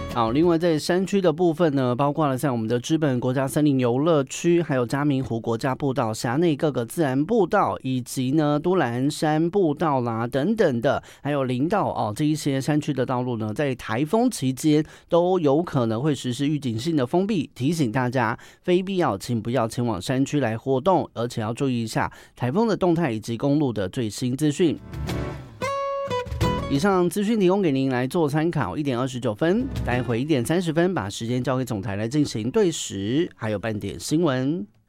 好，另外在山区的部分呢，包括了像我们的知本国家森林游乐区，还有嘉明湖国家步道、辖内各个自然步道，以及呢都兰山步道啦等等的，还有林道哦，这一些山区的道路呢，在台风期间都有可能会实施预警性的封闭，提醒大家非必要请不要前往山区来活动，而且要注意一下台风的动态以及公路的最新资讯。以上资讯提供给您来做参考，1点29分，待会1点30分把时间交给总台来进行对时，还有半点新闻。